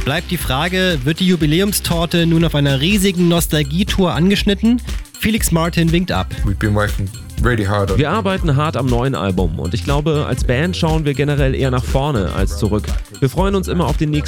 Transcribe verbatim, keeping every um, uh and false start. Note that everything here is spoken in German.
Bleibt die Frage, wird die Jubiläumstorte nun auf einer riesigen Nostalgietour angeschnitten? Felix Martin winkt ab. We've been working really hard on Wir arbeiten hart am neuen Album und ich glaube, als Band schauen wir generell eher nach vorne als zurück. Wir freuen uns immer auf den nächsten